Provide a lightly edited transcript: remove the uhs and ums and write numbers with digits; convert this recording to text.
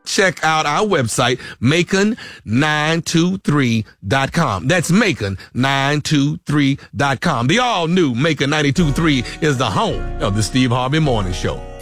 check out our website, Macon923.com. That's Macon923.com. The all-new Macon 92.3 is the home of the Steve Harvey Morning Show.